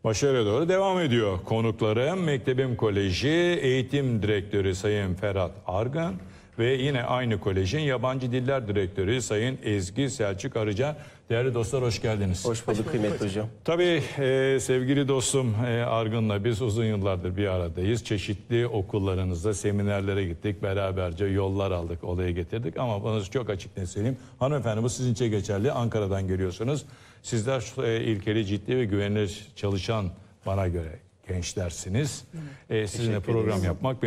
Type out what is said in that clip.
Başarıya doğru devam ediyor. Konuklarım Mektebim Koleji Eğitim Direktörü Sayın Ferhat Argan ve yine aynı kolejin Yabancı Diller Direktörü Sayın Ezgi Selçuk Arıca. Değerli dostlar, hoş geldiniz. Hoş bulduk kıymetli hocam. Tabii sevgili dostum Argın'la biz uzun yıllardır bir aradayız. Çeşitli okullarınızda seminerlere gittik. Beraberce yollar aldık, olaya getirdik. Ama bana çok açık ne söyleyeyim. Hanımefendi, bu sizin için geçerli. Ankara'dan geliyorsunuz. Sizler ilkeli, ciddi ve güvenilir çalışan, bana göre gençlersiniz. Sizinle program yapmak